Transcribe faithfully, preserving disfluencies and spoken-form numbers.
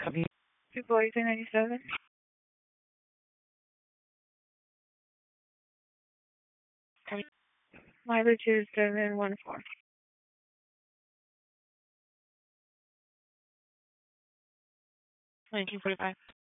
Copy. Two boys in ninety-seven. Copy. Mileage is seven one four. nineteen forty-five.